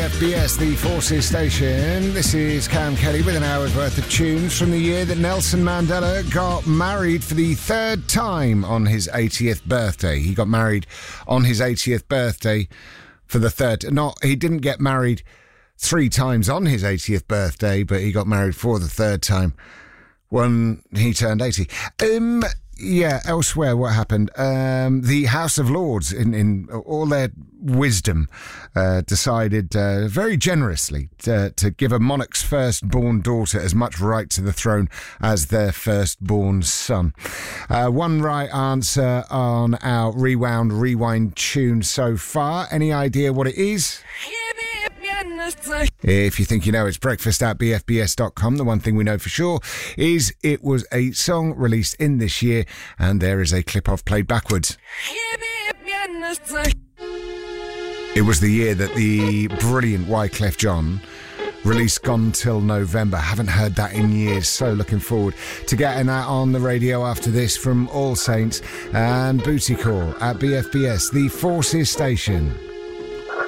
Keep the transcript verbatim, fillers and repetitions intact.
F B S, the Forces Station. This is Cam Kelly with an hour's worth of tunes from the year that Nelson Mandela got married for the third time on his eightieth birthday. He got married on his eightieth birthday for the third... Not, he didn't get married three times on his eightieth birthday, but he got married for the third time when he turned eighty. Um... Yeah, elsewhere, what happened? Um, the House of Lords, in, in all their wisdom, uh, decided uh, very generously to, to give a monarch's firstborn daughter as much right to the throne as their firstborn son. Uh, one right answer on our Rewound Rewind tune so far. Any idea what it is? If you think you know, it's breakfast at b f b s dot com. The one thing we know for sure is it was a song released in this year, and there is a clip of played backwards. It was the year that the brilliant Wyclef Jean released Gone Till November. Haven't heard that in years, so looking forward to getting that on the radio after this from All Saints and Booty Call at B F B S, the Forces Station.